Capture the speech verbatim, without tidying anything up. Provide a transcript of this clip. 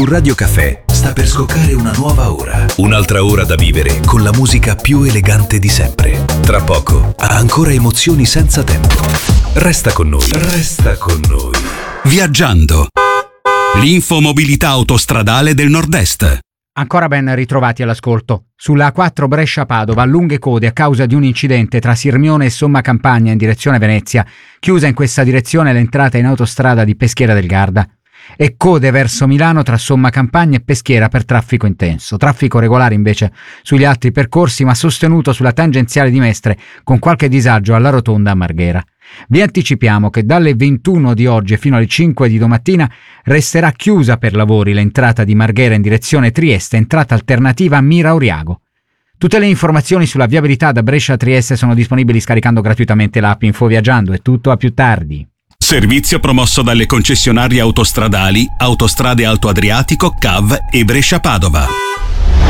Su Radio Caffè sta per scoccare una nuova ora. Un'altra ora da vivere con la musica più elegante di sempre. Tra poco ha ancora emozioni senza tempo. Resta con noi. Resta con noi. Viaggiando. L'infomobilità autostradale del Nord-Est. Ancora ben ritrovati all'ascolto. Sulla A quattro Brescia-Padova, lunghe code a causa di un incidente tra Sirmione e Somma Campagna in direzione Venezia. Chiusa in questa direzione l'entrata in autostrada di Peschiera del Garda. E code verso Milano tra Somma Campagna e Peschiera per traffico intenso. Traffico regolare invece sugli altri percorsi, ma sostenuto sulla tangenziale di Mestre, con qualche disagio alla rotonda a Marghera. Vi anticipiamo che dalle ventuno di oggi fino alle cinque di domattina resterà chiusa per lavori l'entrata di Marghera in direzione Trieste, entrata alternativa Mira-Oriago. Tutte le informazioni sulla viabilità da Brescia a Trieste sono disponibili scaricando gratuitamente l'app Info Viaggiando. È tutto, a più tardi. Servizio promosso dalle concessionarie autostradali Autostrade Alto Adriatico, C A V e Brescia Padova.